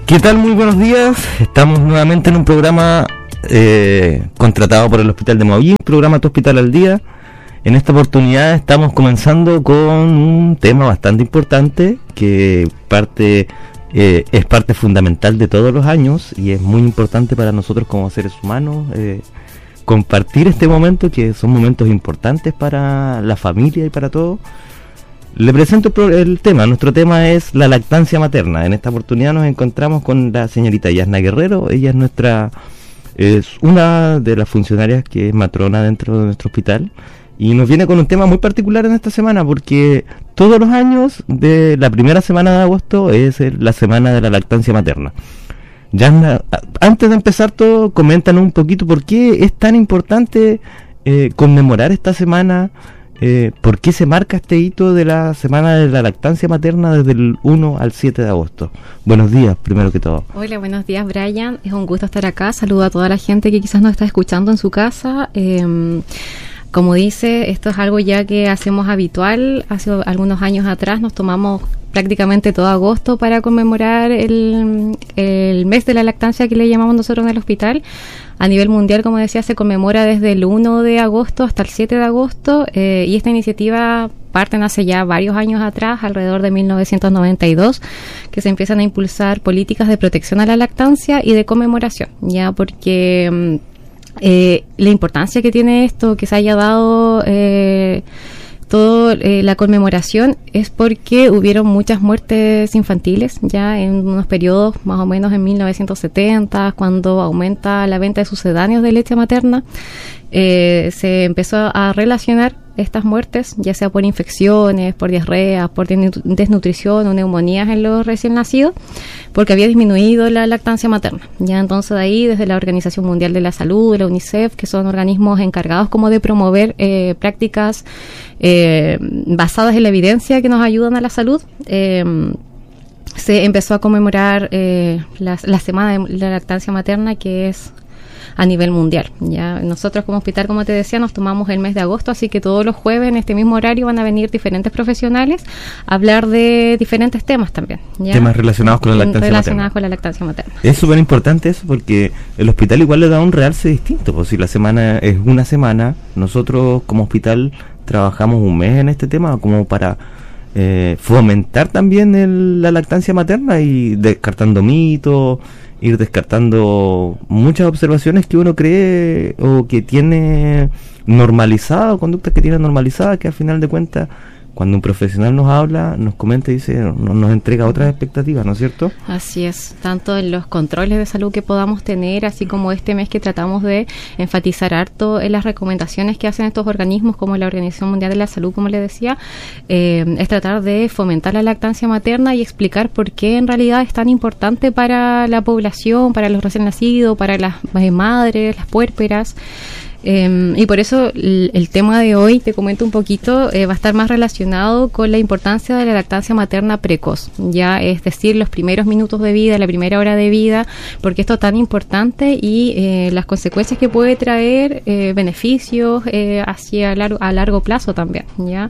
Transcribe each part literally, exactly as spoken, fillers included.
¿Qué tal? Muy buenos días. Estamos nuevamente en un programa eh, contratado por el Hospital de Maullín, programa Tu Hospital al Día. En esta oportunidad estamos comenzando con un tema bastante importante que parte eh, es parte fundamental de todos los años y es muy importante para nosotros como seres humanos eh, compartir este momento, que son momentos importantes para la familia y para todos. Le presento el tema. Nuestro tema es la lactancia materna. En esta oportunidad nos encontramos con la señorita Yasna Guerrero. Ella es nuestra es una de las funcionarias que es matrona dentro de nuestro hospital y nos viene con un tema muy particular en esta semana, porque todos los años de la primera semana de agosto es la semana de la lactancia materna. Yasna, antes de empezar todo, coméntanos un poquito por qué es tan importante eh, conmemorar esta semana. Eh, ¿Por qué se marca este hito de la semana de la lactancia materna desde el uno al siete de agosto? Buenos días, primero que todo. Hola, buenos días, Brian. Es un gusto estar acá. Saludo a toda la gente que quizás nos está escuchando en su casa. Eh, como dice, esto es algo ya que hacemos habitual. Hace algunos años atrás nos tomamos prácticamente todo agosto para conmemorar el, el mes de la lactancia que le llamamos nosotros en el hospital. A nivel mundial, como decía, se conmemora desde el uno de agosto hasta el siete de agosto eh, y esta iniciativa parte hace ya varios años atrás, alrededor de mil novecientos noventa y dos, que se empiezan a impulsar políticas de protección a la lactancia y de conmemoración, ya porque eh, la importancia que tiene esto, que se haya dado eh, toda eh, la conmemoración, es porque hubieron muchas muertes infantiles ya en unos periodos más o menos en mil novecientos setenta, cuando aumenta la venta de sucedáneos de leche materna. Eh, se empezó a relacionar estas muertes, ya sea por infecciones, por diarrea, por desnutrición o neumonías en los recién nacidos, porque había disminuido la lactancia materna. Ya entonces de ahí, desde la Organización Mundial de la Salud, la UNICEF, que son organismos encargados como de promover eh, prácticas eh, basadas en la evidencia que nos ayudan a la salud, eh, se empezó a conmemorar eh, la, la semana de la lactancia materna, que es a nivel mundial. Ya nosotros como hospital, como te decía, nos tomamos el mes de agosto, así que todos los jueves en este mismo horario van a venir diferentes profesionales a hablar de diferentes temas también, ¿ya? Temas relacionados con la lactancia relacionados materna. con la lactancia materna. Es súper importante eso, porque el hospital igual le da un realce distinto. Pues si la semana es una semana, nosotros como hospital trabajamos un mes en este tema como para eh, fomentar también el, la lactancia materna y descartando mitos, ir descartando muchas observaciones que uno cree o que tiene normalizada, conductas que tiene normalizadas, que al final de cuentas, cuando un profesional nos habla, nos comenta y dice, nos, nos entrega otras expectativas, ¿no es cierto? Así es, tanto en los controles de salud que podamos tener, así como este mes que tratamos de enfatizar harto en las recomendaciones que hacen estos organismos, como la Organización Mundial de la Salud, como le decía, eh, es tratar de fomentar la lactancia materna y explicar por qué en realidad es tan importante para la población, para los recién nacidos, para las eh, madres, las puérperas. Eh, y por eso el, el tema de hoy, te comento un poquito, eh, va a estar más relacionado con la importancia de la lactancia materna precoz, ya es decir, los primeros minutos de vida, la primera hora de vida, porque esto es tan importante y eh, las consecuencias que puede traer, eh, beneficios eh, hacia largo, a largo plazo también, ya.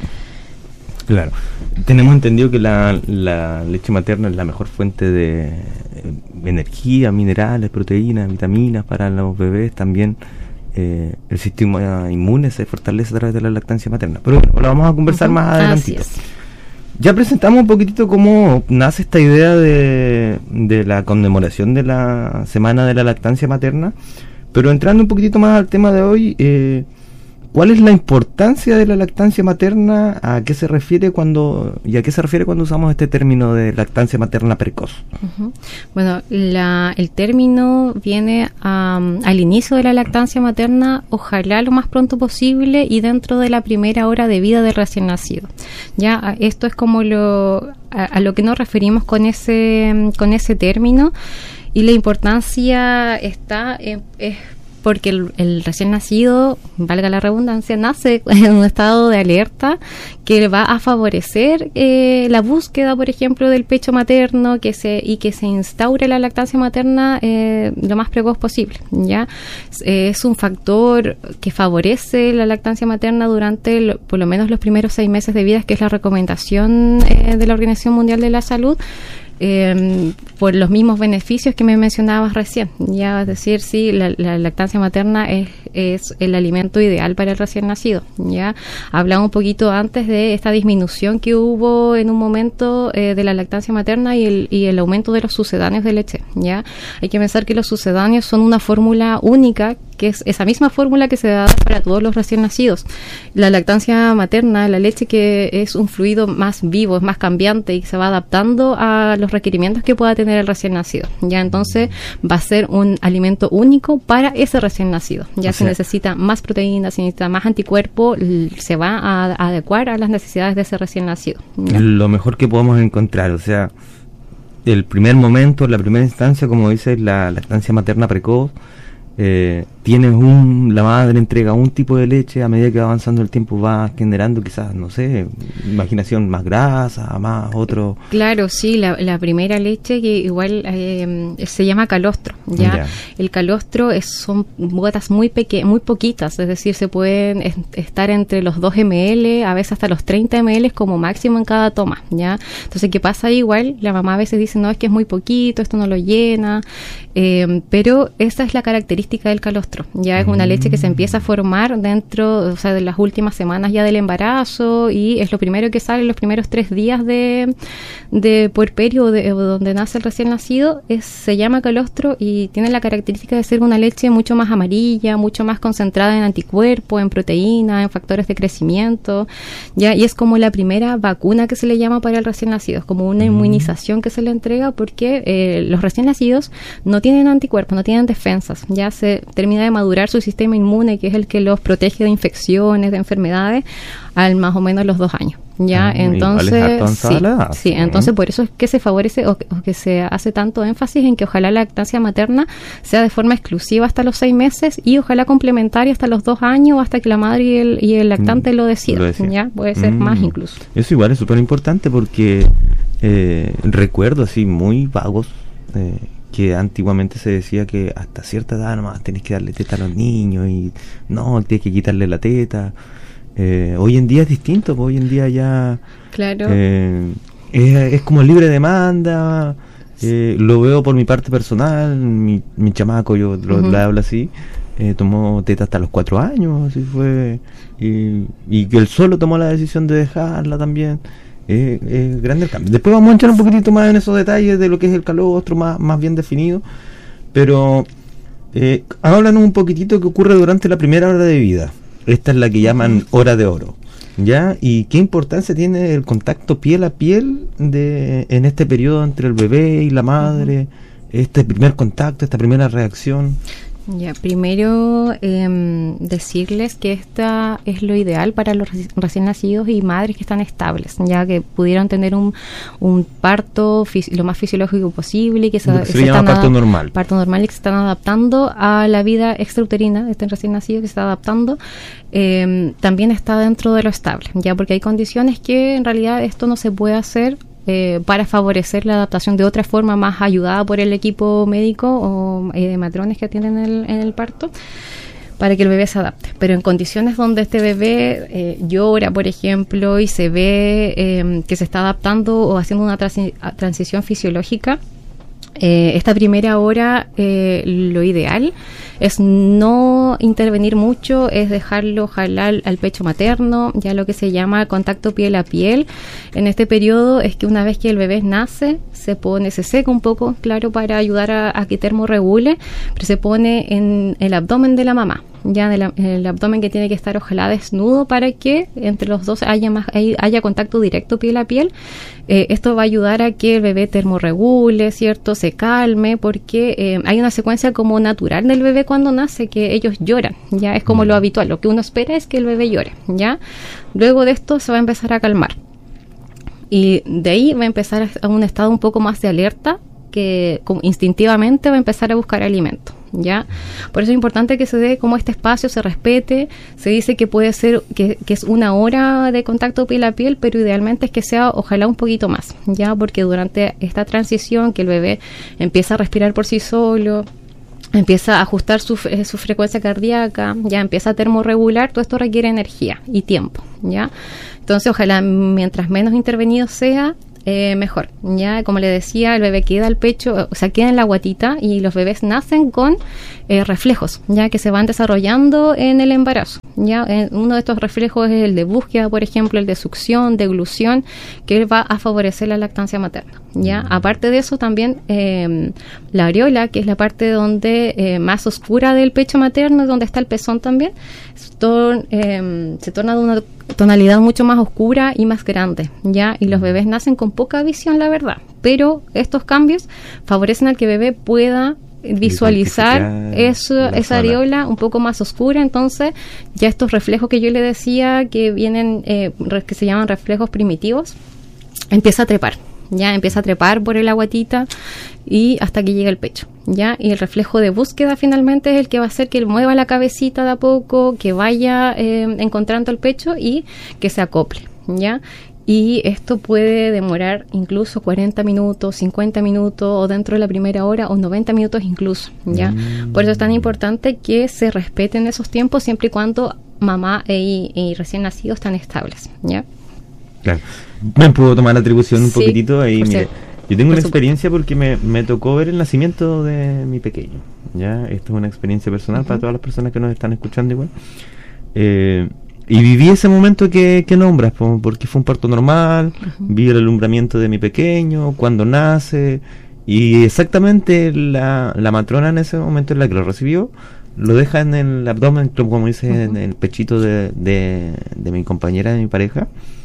Claro, tenemos entendido que la, la leche materna es la mejor fuente de eh, energía, minerales, proteínas, vitaminas para los bebés. También Eh, el sistema inmune se fortalece a través de la lactancia materna. Pero bueno, lo vamos a conversar uh-huh. más adelantito. Ya presentamos un poquitito cómo nace esta idea de, de la conmemoración de la semana de la lactancia materna, pero entrando un poquitito más al tema de hoy, eh, ¿cuál es la importancia de la lactancia materna? ¿A qué se refiere cuando y a qué se refiere cuando usamos este término de lactancia materna precoz? Uh-huh. Bueno, la, el término viene um, al inicio de la lactancia materna, ojalá lo más pronto posible y dentro de la primera hora de vida del recién nacido. Ya, esto es como lo a, a lo que nos referimos con ese con ese término, y la importancia está en, es porque el, el recién nacido, valga la redundancia, nace en un estado de alerta que va a favorecer eh, la búsqueda, por ejemplo, del pecho materno, que se y que se instaure la lactancia materna eh, lo más precoz posible, ¿ya? Eh, es un factor que favorece la lactancia materna durante lo, por lo menos los primeros seis meses de vida, que es la recomendación eh, de la Organización Mundial de la Salud. eh, por los mismos beneficios que me mencionabas recién, ya, es decir, sí, la, la lactancia materna es, es el alimento ideal para el recién nacido, ya. Hablaba un poquito antes de esta disminución que hubo en un momento eh, de la lactancia materna y el, y el aumento de los sucedáneos de leche, ya. Hay que pensar que los sucedáneos son una fórmula única, que es esa misma fórmula que se da para todos los recién nacidos. La lactancia materna, la leche, que es un fluido más vivo, es más cambiante y se va adaptando a los requerimientos que pueda tener el recién nacido, ya. Entonces va a ser un alimento único para ese recién nacido, ya. O sea, si necesita más proteínas, si necesita más anticuerpo, se va a, a adecuar a las necesidades de ese recién nacido, ¿ya? Lo mejor que podemos encontrar, o sea, el primer momento, la primera instancia, como dices, la lactancia materna precoz, eh, tienes un, la madre entrega un tipo de leche, a medida que va avanzando el tiempo va generando quizás, no sé, imaginación, más grasa, más otro. Claro, sí, la, la primera leche que igual eh, se llama calostro, ya. Yeah. El calostro es, son gotas muy pequeñas, muy poquitas, es decir, se pueden es, estar entre los dos mililitros, a veces hasta los treinta mililitros como máximo en cada toma, ya. Entonces, ¿qué pasa ahí? Igual la mamá a veces dice, no, es que es muy poquito, esto no lo llena, eh, pero esa es la característica del calostro. Ya es una leche que se empieza a formar dentro, o sea, de las últimas semanas ya del embarazo, y es lo primero que sale en los primeros tres días de, de puerperio o, de, o donde nace el recién nacido. Es, se llama calostro y tiene la característica de ser una leche mucho más amarilla, mucho más concentrada en anticuerpos, en proteínas, en factores de crecimiento, ya, y es como la primera vacuna que se le llama para el recién nacido, es como una inmunización que se le entrega porque eh, los recién nacidos no tienen anticuerpos, no tienen defensas, ya se termina de madurar su sistema inmune, que es el que los protege de infecciones, de enfermedades, al más o menos los dos años, ya. Ah, entonces sí, sí, entonces por eso es que se favorece o que, o que se hace tanto énfasis en que ojalá la lactancia materna sea de forma exclusiva hasta los seis meses y ojalá complementaria hasta los dos años, hasta que la madre y el, y el lactante mm, lo decidan, ya, puede ser mm, más incluso. Eso igual es súper importante porque eh, recuerdo así muy vagos eh, que antiguamente se decía que hasta cierta edad nomás tenés que darle teta a los niños y no, tienes que quitarle la teta. Eh, hoy en día es distinto, pues hoy en día ya claro. eh, es, es como libre demanda. Eh, lo veo por mi parte personal, mi, mi chamaco, yo lo, uh-huh. lo hablo así, eh, tomó teta hasta los cuatro años, así fue, y, y que él solo tomó la decisión de dejarla también. Es eh, eh, grande el cambio. Después vamos a entrar un poquitito más en esos detalles de lo que es el calostro más, más bien definido, pero eh, háblanos un poquitito qué ocurre durante la primera hora de vida. Esta es la que llaman hora de oro, ¿ya? Y qué importancia tiene el contacto piel a piel de en este periodo entre el bebé y la madre, este primer contacto, esta primera reacción. Ya, primero eh, decirles que esta es lo ideal para los reci- recién nacidos y madres que están estables, ya que pudieron tener un, un parto fisi- lo más fisiológico posible y que se, se, se llama parto ad- normal. Parto normal y que se están adaptando a la vida extrauterina de este recién nacido que se está adaptando, eh, también está dentro de lo estable, ya, porque hay condiciones que en realidad esto no se puede hacer Eh, para favorecer la adaptación de otra forma más ayudada por el equipo médico o eh, matrones que atienden el, en el parto, para que el bebé se adapte. Pero en condiciones donde este bebé eh, llora, por ejemplo, y se ve eh, que se está adaptando o haciendo una transi- transición fisiológica, Eh, esta primera hora eh, lo ideal es no intervenir mucho, es dejarlo jalar al pecho materno, ya lo que se llama contacto piel a piel. En este periodo es que una vez que el bebé nace, se pone, se seca un poco, claro, para ayudar a, a que termorregule, pero se pone en el abdomen de la mamá, ya en el, en el abdomen, que tiene que estar ojalá desnudo para que entre los dos haya más haya contacto directo piel a piel. Eh, esto va a ayudar a que el bebé termorregule, ¿cierto? Se calme, porque eh, hay una secuencia como natural del bebé cuando nace, que ellos lloran, ya es como lo habitual, lo que uno espera es que el bebé llore, ya. Luego de esto se va a empezar a calmar y de ahí va a empezar a un estado un poco más de alerta, que como instintivamente va a empezar a buscar alimento, ¿ya? Por eso es importante que se dé como este espacio, se respete. Se dice que puede ser que, que es una hora de contacto piel a piel, pero idealmente es que sea ojalá un poquito más, ¿ya? Porque durante esta transición que el bebé empieza a respirar por sí solo, empieza a ajustar su, su frecuencia cardíaca, ya empieza a termorregular, todo esto requiere energía y tiempo, ¿ya? Entonces, ojalá mientras menos intervenido sea, eh, mejor. Ya, como le decía, el bebé queda al pecho, o sea, queda en la guatita y los bebés nacen con eh, reflejos, ya que se van desarrollando en el embarazo. Ya, eh, uno de estos reflejos es el de búsqueda, por ejemplo, el de succión, de eglución, que va a favorecer la lactancia materna. Ya, aparte de eso, también eh, la areola, que es la parte donde eh, más oscura del pecho materno, donde está el pezón también, Ton, eh, se torna de una tonalidad mucho más oscura y más grande, ya, y los bebés nacen con poca visión, la verdad, pero estos cambios favorecen al que el bebé pueda visualizar eso, esa areola un poco más oscura. Entonces ya estos reflejos que yo le decía que vienen, eh, que se llaman reflejos primitivos, empieza a trepar. Ya empieza a trepar por la guatita y hasta que llega el pecho, ya, y el reflejo de búsqueda finalmente es el que va a hacer que él mueva la cabecita de a poco, que vaya eh, encontrando el pecho y que se acople, ya, y esto puede demorar incluso cuarenta minutos, cincuenta minutos, o dentro de la primera hora, o noventa minutos incluso, ya, mm. Por eso es tan importante que se respeten esos tiempos siempre y cuando mamá y, y recién nacidos están estables, ya. Claro. ¿Me puedo tomar atribución un sí, poquitito? Ahí, mire, yo tengo por una supuesto. experiencia porque me, me tocó ver el nacimiento de mi pequeño. Ya, esto es una experiencia personal uh-huh. para todas las personas que nos están escuchando igual. Eh, y viví ese momento que, que nombras, porque fue un parto normal, uh-huh. vi el alumbramiento de mi pequeño, cuando nace, y exactamente la, la matrona en ese momento en la que lo recibió, lo deja en el abdomen, como dice, uh-huh. en el pechito de, de, de mi compañera, de mi pareja.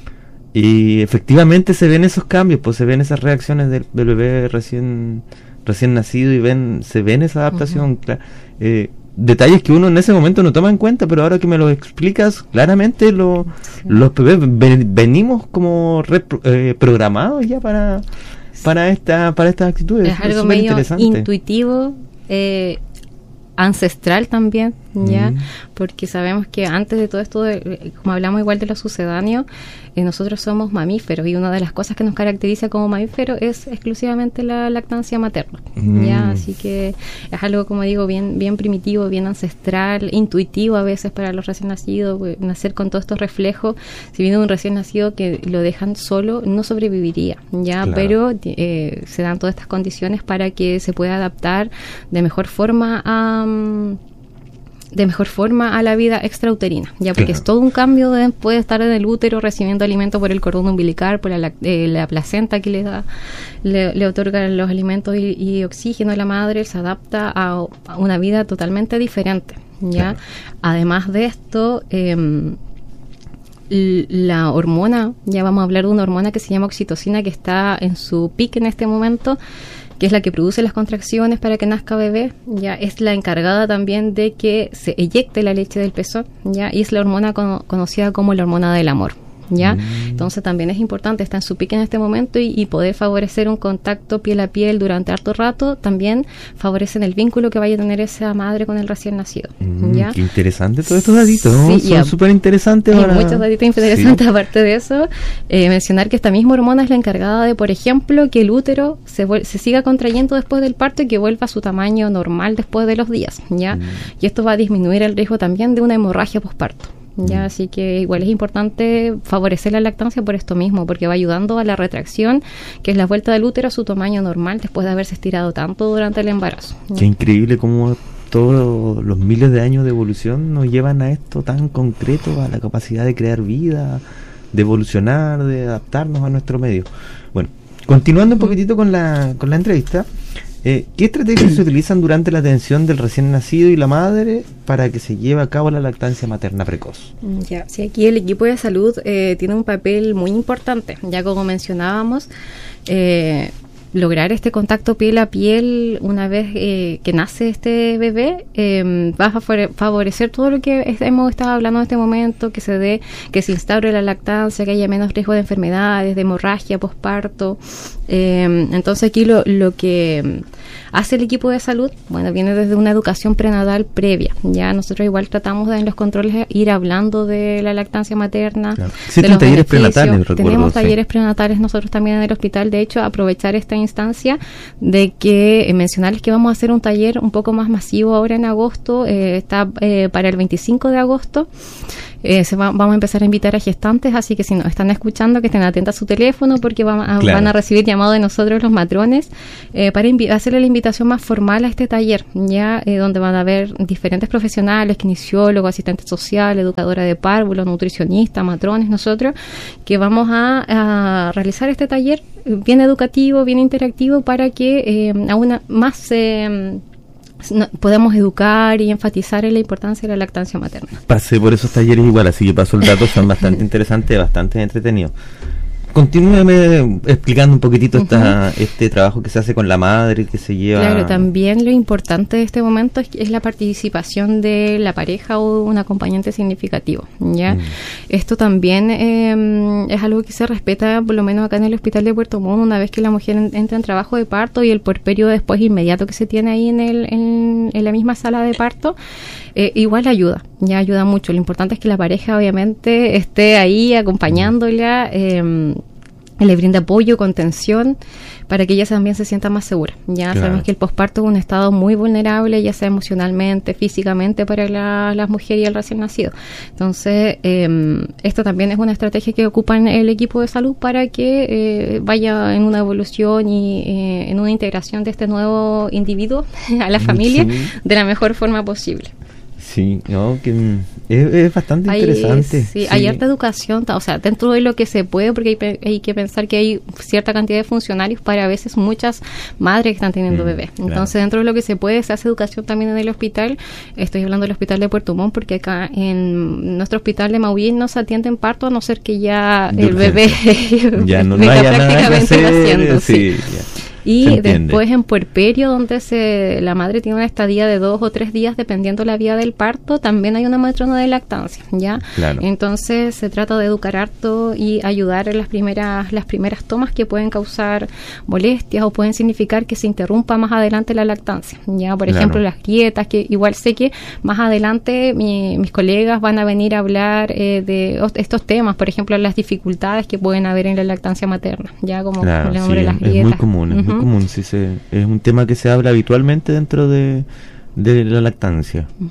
Y efectivamente se ven esos cambios, pues se ven esas reacciones del, del bebé recién recién nacido y ven se ven esa adaptación. Uh-huh. Cla- eh, detalles que uno en ese momento no toma en cuenta, pero ahora que me lo explicas, claramente lo, sí. los bebés ven, venimos como repro, eh, programados ya para sí. para esta para estas actitudes. Es algo medio intuitivo, eh, ancestral también, ya, mm. porque sabemos que antes de todo esto, de, como hablamos igual de lo sucedáneo, eh, nosotros somos mamíferos y una de las cosas que nos caracteriza como mamíferos es exclusivamente la lactancia materna, mm. ya, así que es algo, como digo, bien bien primitivo, bien ancestral, intuitivo a veces para los recién nacidos, pues, nacer con todos estos reflejos. Si viene un recién nacido que lo dejan solo, no sobreviviría, ya, claro. pero eh, se dan todas estas condiciones para que se pueda adaptar de mejor forma a de mejor forma a la vida extrauterina, ya, porque claro. es todo un cambio de, puede estar en el útero recibiendo alimento por el cordón umbilical, por la, eh, la placenta que le da, le, le otorga los alimentos y, y oxígeno a la madre, se adapta a, a una vida totalmente diferente, ya. Claro. Además de esto, eh, la hormona, ya vamos a hablar de una hormona que se llama oxitocina, que está en su pico en este momento, que es la que produce las contracciones para que nazca bebé, ya, es la encargada también de que se eyecte la leche del pezón, ya, y es la hormona con, conocida como la hormona del amor, ya, mm. entonces también es importante estar en su pique en este momento y, y poder favorecer un contacto piel a piel durante harto rato, también favorecen el vínculo que vaya a tener esa madre con el recién nacido, mm, ¿ya? Qué interesante todos estos datitos, ¿no? Sí, son súper interesantes. Hay para... muchos datitos interesantes, sí. Aparte de eso, eh, mencionar que esta misma hormona es la encargada de, por ejemplo, que el útero se, vuel- se siga contrayendo después del parto y que vuelva a su tamaño normal después de los días, ¿ya? Mm. Y esto va a disminuir el riesgo también de una hemorragia posparto. Ya, mm. así que igual es importante favorecer la lactancia por esto mismo, porque va ayudando a la retracción, que es la vuelta del útero a su tamaño normal después de haberse estirado tanto durante el embarazo. Qué ¿ya? Increíble cómo todos los miles de años de evolución nos llevan a esto tan concreto, a la capacidad de crear vida, de evolucionar, de adaptarnos a nuestro medio. Bueno, continuando un poquitito con la con la entrevista, Eh, ¿qué estrategias se utilizan durante la atención del recién nacido y la madre para que se lleve a cabo la lactancia materna precoz? Ya, sí, aquí el equipo de salud eh, tiene un papel muy importante, ya como mencionábamos, eh, lograr este contacto piel a piel una vez eh, que nace este bebé eh, va a favorecer todo lo que es, hemos estado hablando en este momento, que se dé, que se instaure la lactancia, que haya menos riesgo de enfermedades, de hemorragia, posparto. Eh, entonces aquí lo, lo que hace el equipo de salud, bueno, viene desde una educación prenatal previa. Ya nosotros igual tratamos de en los controles ir hablando de la lactancia materna. Claro. Existen talleres prenatales, recuerdo. Tenemos sí. talleres prenatales nosotros también en el hospital. De hecho, aprovechar esta instancia de que eh, mencionarles que vamos a hacer un taller un poco más masivo ahora en agosto, eh, está eh, para el veinticinco de agosto. Eh, se va, vamos a empezar a invitar a gestantes, así que si nos están escuchando, que estén atentas a su teléfono, porque van a, claro. van a recibir llamado de nosotros los matrones eh, para invi- hacerle la invitación más formal a este taller, ya eh, donde van a haber diferentes profesionales, kinesiólogos, asistentes sociales, educadora de párvulos, nutricionistas, matrones, nosotros, que vamos a, a realizar este taller bien educativo, bien interactivo, para que eh, aún más eh, no, podamos educar y enfatizar en la importancia de la lactancia materna. Pasé por esos talleres igual, así que paso el dato, son bastante interesantes, bastante entretenidos. Continúeme explicando un poquitito esta, uh-huh. este trabajo que se hace con la madre, que se lleva... Claro, también lo importante de este momento es, es la participación de la pareja o un acompañante significativo, ¿ya? Mm. Esto también eh, es algo que se respeta, por lo menos acá en el Hospital de Puerto Montt, una vez que la mujer en, entra en trabajo de parto y el puerperio después inmediato que se tiene ahí en, el, en, en la misma sala de parto, eh, igual ayuda, ya ayuda mucho. Lo importante es que la pareja obviamente esté ahí acompañándola, eh, le brinda apoyo, contención, para que ella también se sienta más segura. Ya claro. Sabemos que el posparto es un estado muy vulnerable, ya sea emocionalmente, físicamente, para la, las mujeres y el recién nacido. Entonces, eh, esto también es una estrategia que ocupan el equipo de salud para que eh, vaya en una evolución y eh, en una integración de este nuevo individuo a la familia sí. de la mejor forma posible. Sí, no, que es, es bastante hay, interesante. Sí, sí, hay harta educación, o sea, dentro de lo que se puede, porque hay, hay que pensar que hay cierta cantidad de funcionarios para a veces muchas madres que están teniendo mm, bebés. Entonces, claro. dentro de lo que se puede, se hace educación también en el hospital. Estoy hablando del Hospital de Puerto Montt, porque acá en nuestro hospital de Maullín no se atiende en parto, a no ser que ya de el bebé ya no, no haya prácticamente nada que naciendo. Sí, sí. Ya. Y después en puerperio, donde se, la madre tiene una estadía de dos o tres días, dependiendo la vía del parto, también hay una matrona de lactancia, ¿ya? Claro. Entonces se trata de educar harto y ayudar en las primeras las primeras tomas que pueden causar molestias o pueden significar que se interrumpa más adelante la lactancia, ¿ya? Por claro. ejemplo, las grietas, que igual sé que más adelante mi, mis colegas van a venir a hablar eh, de estos temas, por ejemplo, las dificultades que pueden haber en la lactancia materna, ¿ya? Como, claro, como el nombre sí, de las grietas. Es muy común, es uh-huh. muy común, sí, se, es un tema que se habla habitualmente dentro de, de la lactancia. Uh-huh.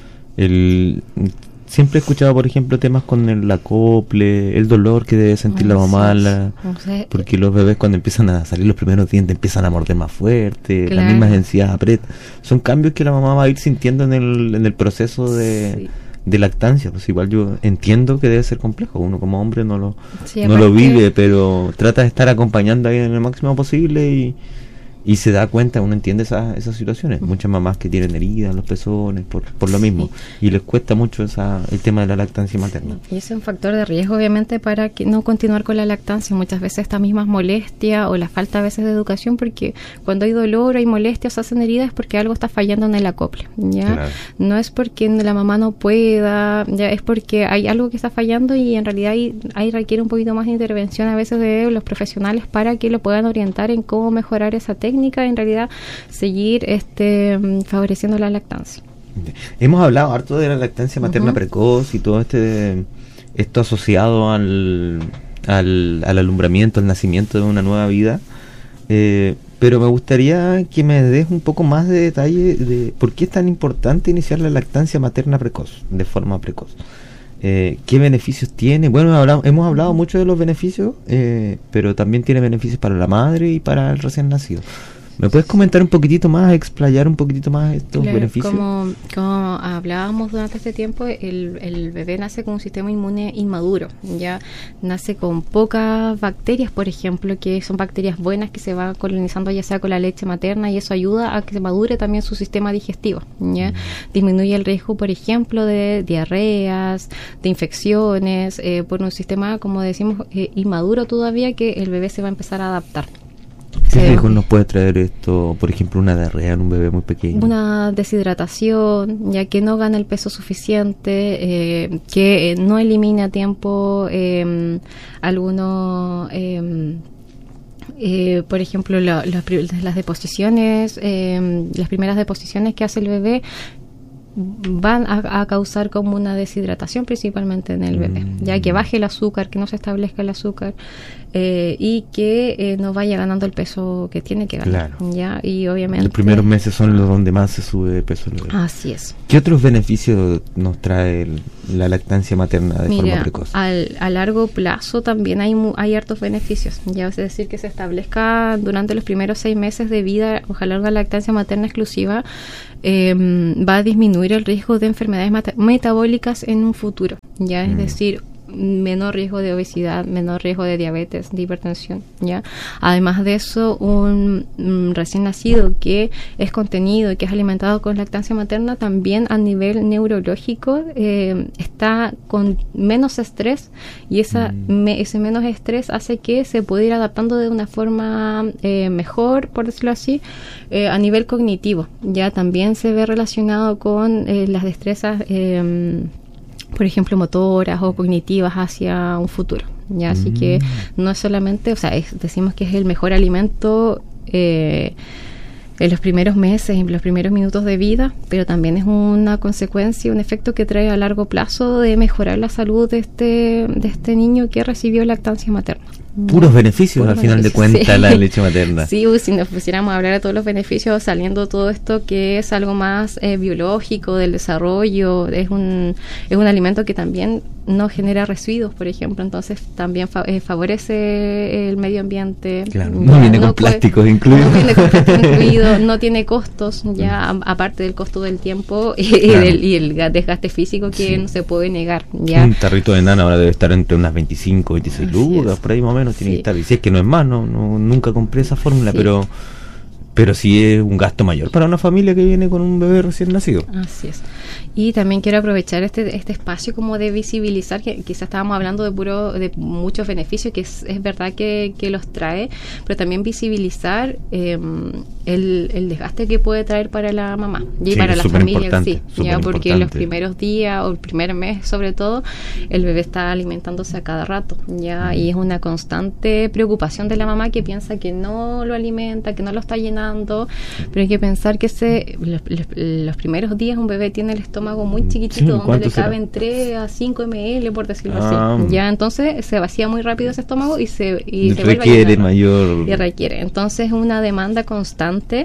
El, siempre he escuchado, por ejemplo, temas con el acople, el dolor que debe sentir oh, la mamá, sí, la, no sé. Porque los bebés cuando empiezan a salir los primeros dientes empiezan a morder más fuerte, claro. las mismas encías apretan. Son cambios que la mamá va a ir sintiendo en el, en el proceso de... Sí. de lactancia. Pues igual yo entiendo que debe ser complejo, uno como hombre no lo sí, no lo vive, pero trata de estar acompañando ahí en el máximo posible y, y se da cuenta, uno entiende esas, esas situaciones. Uh-huh. Muchas mamás que tienen heridas en los pezones por, por lo mismo, sí. y les cuesta mucho esa, el tema de la lactancia materna. Y ese es un factor de riesgo obviamente para que no continuar con la lactancia. Muchas veces estas mismas molestias o la falta a veces de educación, porque cuando hay dolor, hay molestias, hacen heridas, es porque algo está fallando en el acople, ¿ya? Claro. No es porque la mamá no pueda, ya es porque hay algo que está fallando y en realidad ahí, ahí requiere un poquito más de intervención a veces de los profesionales para que lo puedan orientar en cómo mejorar esa técnica, en realidad seguir este favoreciendo la lactancia. Hemos hablado harto de la lactancia materna uh-huh. precoz y todo este esto asociado al, al, al alumbramiento, al nacimiento de una nueva vida, eh, pero me gustaría que me des un poco más de detalle de por qué es tan importante iniciar la lactancia materna precoz, de forma precoz. Eh, ¿Qué beneficios tiene? Bueno, hablamos, hemos hablado mucho de los beneficios, eh, pero también tiene beneficios para la madre y para el recién nacido. ¿Me puedes comentar un poquitito más, explayar un poquitito más estos claro, beneficios? Como, como hablábamos durante este tiempo, el, el bebé nace con un sistema inmune inmaduro, ya nace con pocas bacterias, por ejemplo, que son bacterias buenas que se van colonizando ya sea con la leche materna, y eso ayuda a que se madure también su sistema digestivo, ya mm. disminuye el riesgo, por ejemplo, de diarreas, de infecciones, eh, por un sistema, como decimos, eh, inmaduro todavía, que el bebé se va a empezar a adaptar. ¿Qué riesgos nos puede traer esto, por ejemplo, una diarrea en un bebé muy pequeño? Una deshidratación, ya que no gana el peso suficiente, eh, que eh, no elimina a tiempo eh, algunos, eh, eh, por ejemplo, la, la, las deposiciones, eh, las primeras deposiciones que hace el bebé, van a, a causar como una deshidratación principalmente en el bebé, mm. ya que baje el azúcar, que no se establezca el azúcar, eh, y que eh, no vaya ganando el peso que tiene que ganar. Claro. ¿Ya? Y obviamente... Los primeros meses son los donde más se sube de peso. Así es. ¿Qué otros beneficios nos trae el, la lactancia materna de Mira, forma precoz? Al, a largo plazo también hay, mu- hay hartos beneficios. Ya es decir, que se establezca durante los primeros seis meses de vida, ojalá una lactancia materna exclusiva, eh, va a disminuir el riesgo de enfermedades meta- metabólicas en un futuro. Ya es Mm. decir, menor riesgo de obesidad, menor riesgo de diabetes, de hipertensión, ¿ya? Además de eso, un, un recién nacido que es contenido y que es alimentado con lactancia materna, también a nivel neurológico eh, está con menos estrés, y esa Mm. me, ese menos estrés hace que se pueda ir adaptando de una forma eh, mejor, por decirlo así, eh, a nivel cognitivo. Ya también se ve relacionado con eh, las destrezas eh, por ejemplo, motoras o cognitivas hacia un futuro, ¿ya? Así Mm. que no es solamente, o sea, es, decimos que es el mejor alimento eh, en los primeros meses, en los primeros minutos de vida, pero también es una consecuencia, un efecto que trae a largo plazo de mejorar la salud de este, de este niño que recibió lactancia materna. Puros beneficios Puros al final beneficios, de cuentas sí. la leche materna. Sí, uy, si nos pusiéramos a hablar de todos los beneficios, saliendo todo esto que es algo más eh, biológico, del desarrollo, es un, es un alimento que también no genera residuos, por ejemplo, entonces también fa- eh, favorece el medio ambiente. Claro, Ya, no viene con puede- plásticos incluidos. No viene con plásticos incluidos, no tiene costos, ya a- aparte del costo del tiempo y, y Claro. del, y el ga- desgaste físico que Sí. no se puede negar. Ya. Un tarrito de nana ahora debe estar entre unas veinticinco, veintiséis Así lucas, es. por ahí más o menos tiene Sí. que estar. Y si es que no es más, no, no nunca compré esa fórmula, Sí. pero pero sí es un gasto mayor para una familia que viene con un bebé recién nacido. Así es. Y también quiero aprovechar este este espacio como de visibilizar, que quizás estábamos hablando de puro de muchos beneficios, que es, es verdad que, que los trae, pero también visibilizar eh, el, el desgaste que puede traer para la mamá y Sí, para es la súper familia en sí, importante, ya súper porque en los importante. primeros días o el primer mes sobre todo el bebé está alimentándose a cada rato, ya, y es una constante preocupación de la mamá que piensa que no lo alimenta, que no lo está llenando, pero hay que pensar que ese, los, los, los primeros días un bebé tiene el estómago muy chiquitito, Sí, donde ¿cuánto le será? caben tres a cinco mililitros, por decirlo Ah. así. Ya, entonces se vacía muy rápido ese estómago y se, y se vuelve a Requiere llenar. mayor... Y requiere. Entonces, una demanda constante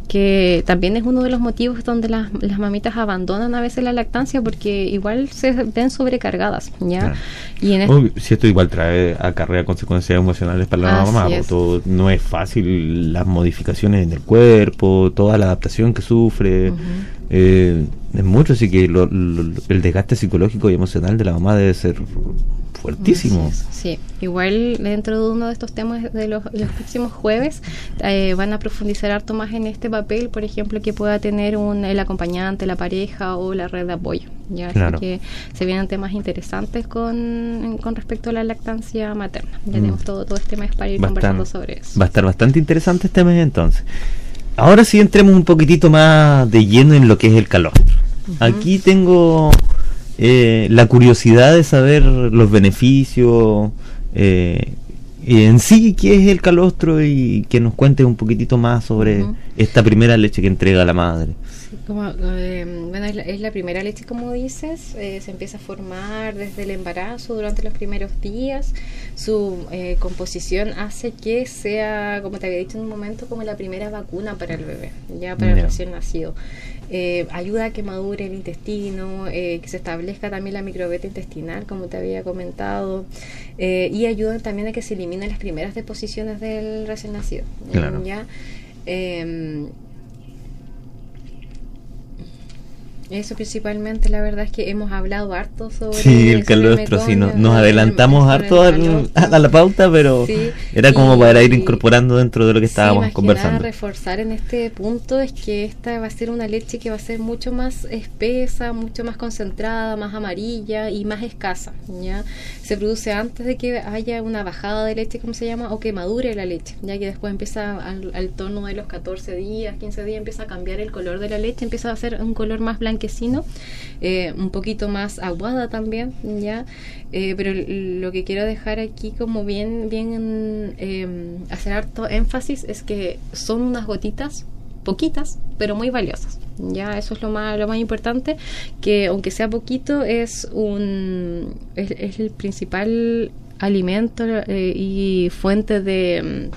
que también es uno de los motivos donde las, las mamitas abandonan a veces la lactancia, porque igual se ven sobrecargadas, ¿ya? Claro. Y en este, Obvio, si esto igual trae acarrea consecuencias emocionales para la Así mamá, es. po, todo, no es fácil las modificaciones en el cuerpo, toda la adaptación que sufre, Ujú. eh, es mucho, así que lo- lo- el desgaste psicológico y emocional de la mamá debe ser fuertísimo. Así es, sí, igual dentro de uno de estos temas de los, los próximos jueves eh, van a profundizar harto más en este papel, por ejemplo, que pueda tener un, el acompañante, la pareja o la red de apoyo. Ya, Claro. así que se vienen temas interesantes con, con respecto a la lactancia materna. Ya Mm. tenemos todo, todo este mes para ir Va a estar- conversando sobre eso. Va a estar bastante interesante este mes entonces. Ahora sí entremos un poquitito más de lleno en lo que es el calostro. Ujú. Aquí tengo eh, la curiosidad de saber los beneficios eh, y en sí qué es el calostro, y que nos cuentes un poquitito más sobre Ujú. esta primera leche que entrega la madre. Sí, como, eh, bueno, es la, es la primera leche, como dices, eh, se empieza a formar desde el embarazo, durante los primeros días. Su eh, composición hace que sea, como te había dicho en un momento, como la primera vacuna para el bebé, ya para el Ya. recién nacido. Eh, ayuda a que madure el intestino, eh, que se establezca también la microbiota intestinal, como te había comentado, eh, y ayuda también a que se eliminen las primeras deposiciones del recién nacido. Claro. ¿Ya? Eh, Eso principalmente, la verdad es que hemos hablado harto sobre Sí, el sobre calostro, sí, no- meconium, nos sobre adelantamos el- harto sobre al- el calostro. a la pauta, pero Sí, era como y- para ir incorporando dentro de lo que estábamos sí, más que conversando. nada reforzar en este punto es que esta va a ser una leche que va a ser mucho más espesa, mucho más concentrada, más amarilla y más escasa, ¿ya? Se produce antes de que haya una bajada de leche, como se llama, o que madure la leche, ya que después empieza al, al torno de los catorce días, quince días, empieza a cambiar el color de la leche, empieza a ser un color más blanquecino, eh, un poquito más aguada también, ya, eh, pero l- lo que quiero dejar aquí como bien, bien eh, hacer harto énfasis es que son unas gotitas poquitas, pero muy valiosas. Ya, eso es lo más, lo más importante, que aunque sea poquito, es un es, es el principal alimento eh, y fuente de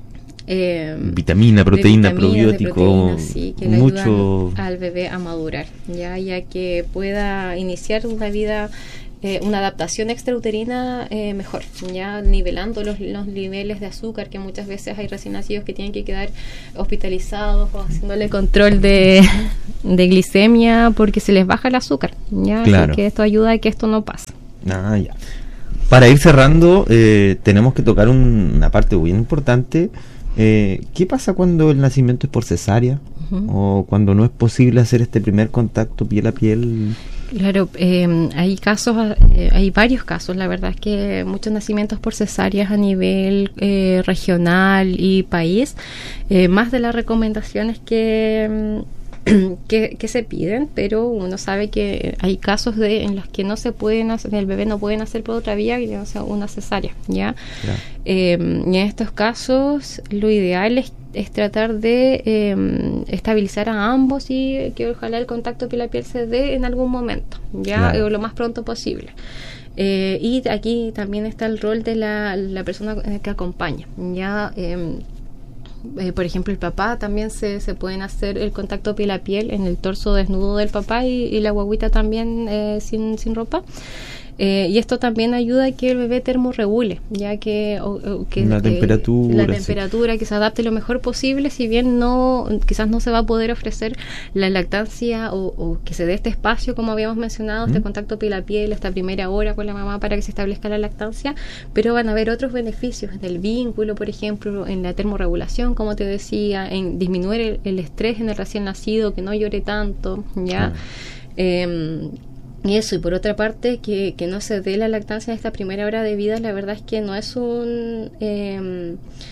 eh, vitamina, proteína, de probiótico, proteína, sí, que le mucho al bebé a madurar, ya ya que pueda iniciar una vida, eh, una adaptación extrauterina eh, mejor, ya nivelando los, los niveles de azúcar, que muchas veces hay recién nacidos que tienen que quedar hospitalizados o haciéndole control de, de glicemia porque se les baja el azúcar, ya, claro. Así que esto ayuda a que esto no pase. Ah, ya. Para ir cerrando, eh, tenemos que tocar un, una parte bien importante. Eh, ¿Qué pasa cuando el nacimiento es por cesárea? Uh-huh. O cuando no es posible hacer este primer contacto piel a piel. Claro, eh, hay casos, eh, hay varios casos. La verdad es que muchos nacimientos por cesáreas a nivel eh, regional y país, eh, más de las recomendaciones que Que, que se piden, pero uno sabe que hay casos de en los que no se pueden hacer, el bebé no puede nacer por otra vía, que no sea una cesárea, ¿ya? Yeah. Eh, y en estos casos lo ideal es, es tratar de eh, estabilizar a ambos y que ojalá el contacto piel a piel se dé en algún momento, ya, claro. O lo más pronto posible. Eh, y aquí también está el rol de la, la persona que acompaña, ya. Eh, Eh, por ejemplo, el papá también se, se pueden hacer el contacto piel a piel en el torso desnudo del papá y, y la guaguita también eh, sin, sin ropa. Eh, y esto también ayuda a que el bebé termorregule, ya que, o, o que la eh, temperatura, la temperatura sí. Que se adapte lo mejor posible, si bien no quizás no se va a poder ofrecer la lactancia o, o que se dé este espacio, como habíamos mencionado, ¿Mm? Este contacto piel a piel, esta primera hora con la mamá para que se establezca la lactancia, pero van a haber otros beneficios en el vínculo, por ejemplo, en la termorregulación, como te decía, en disminuir el, el estrés en el recién nacido, que no llore tanto, ya. Mm. Eh, Y eso, y por otra parte, que, que no se dé la lactancia en esta primera hora de vida, la verdad es que no es un... Eh,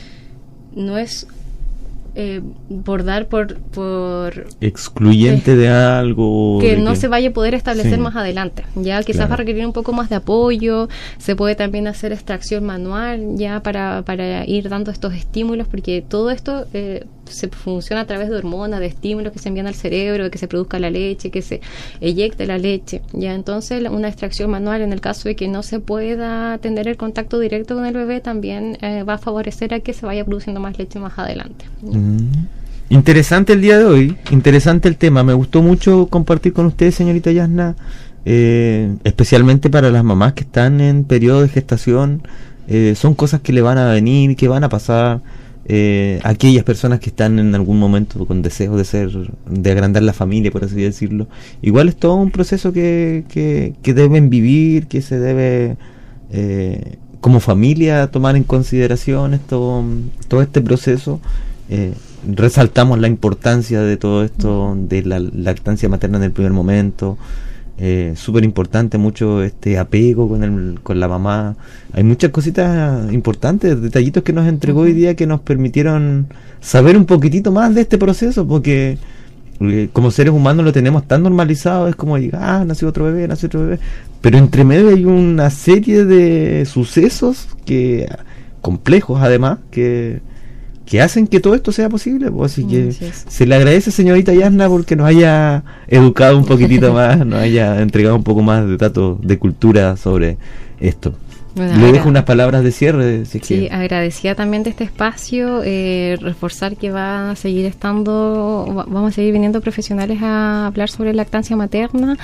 no es eh, por dar por... por excluyente eh, de algo... Que de no que... se vaya a poder establecer sí. Más adelante. Ya quizás claro. Va a requerir un poco más de apoyo, se puede también hacer extracción manual, ya para, para ir dando estos estímulos, porque todo esto... Eh, se funciona a través de hormonas, de estímulos que se envían al cerebro, de que se produzca la leche, que se eyecte la leche, ya. Entonces una extracción manual en el caso de que no se pueda tener el contacto directo con el bebé también eh, va a favorecer a que se vaya produciendo más leche más adelante. Mm. Interesante el día de hoy, interesante el tema, me gustó mucho compartir con ustedes, señorita Yasna, eh, especialmente para las mamás que están en periodo de gestación, eh, son cosas que le van a venir, que van a pasar. Eh, aquellas personas que están en algún momento con deseo de ser, de agrandar la familia, por así decirlo, igual es todo un proceso que, que, que deben vivir, que se debe eh, como familia tomar en consideración esto, todo este proceso. Eh, resaltamos la importancia de todo esto, de la lactancia materna en el primer momento. Eh, súper importante, mucho este apego con el, con la mamá. Hay muchas cositas importantes, detallitos que nos entregó uh-huh. hoy día que nos permitieron saber un poquitito más de este proceso, porque eh, como seres humanos lo tenemos tan normalizado, es como diga, ah, nació otro bebé, nació otro bebé, pero entre medio hay una serie de sucesos que complejos además que que hacen que todo esto sea posible, pues, así que sí, sí. Se le agradece, señorita Yasna, porque nos haya educado un poquitito más, nos haya entregado un poco más de datos de cultura sobre esto. Bueno, le dejo unas palabras de cierre. Si sí, que... agradecida también de este espacio, eh, reforzar que van a seguir estando, vamos a seguir viniendo profesionales a hablar sobre lactancia materna.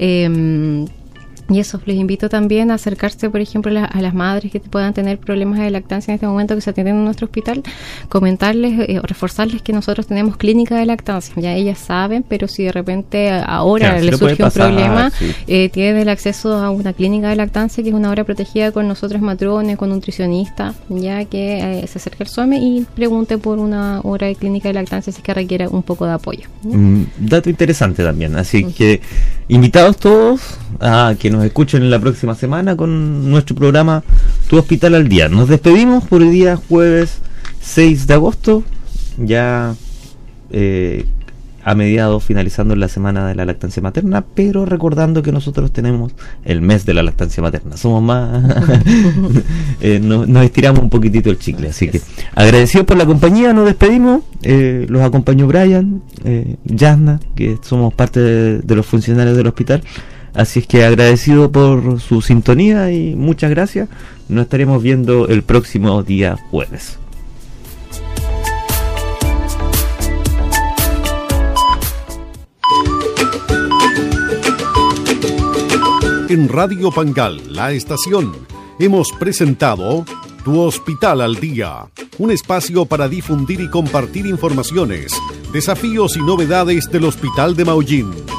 Eh, Y eso, les invito también a acercarse, por ejemplo, la, a las madres que puedan tener problemas de lactancia en este momento que se atienden en nuestro hospital, comentarles eh, o reforzarles que nosotros tenemos clínica de lactancia. Ya ellas saben, pero si de repente ahora claro, les surge un pasar, problema, sí. eh, tienen el acceso a una clínica de lactancia que es una hora protegida con nosotros matrones, con nutricionista, ya que eh, se acerque al SOME y pregunte por una hora de clínica de lactancia si es que requiere un poco de apoyo. Mm, dato interesante también, así uh-huh. que invitados todos a que nos escuchen en la próxima semana con nuestro programa Tu Hospital al Día. Nos despedimos por el día jueves seis de agosto, ya eh, a mediados, finalizando la semana de la lactancia materna, pero recordando que nosotros tenemos el mes de la lactancia materna. Somos más... eh, no, nos estiramos un poquitito el chicle, así que agradecidos por la compañía, nos despedimos. Eh, los acompañó Brian, eh, Yasna, que somos parte de, de los funcionarios del hospital. Así es que agradecido por su sintonía y muchas gracias. Nos estaremos viendo el próximo día jueves. En Radio Pangal, la estación, hemos presentado Tu Hospital al Día, un espacio para difundir y compartir informaciones, desafíos y novedades del Hospital de Maullín.